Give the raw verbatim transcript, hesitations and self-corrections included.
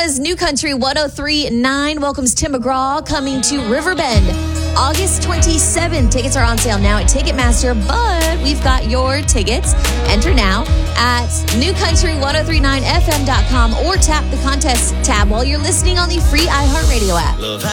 is New Country one oh three point nine. Welcomes Tim McGraw coming to Riverbend August twenty-seventh. Tickets are on sale now at Ticketmaster, but we've got your tickets. Enter now at new country ten thirty-nine f m dot com or tap the contest tab while you're listening on the free iHeartRadio app.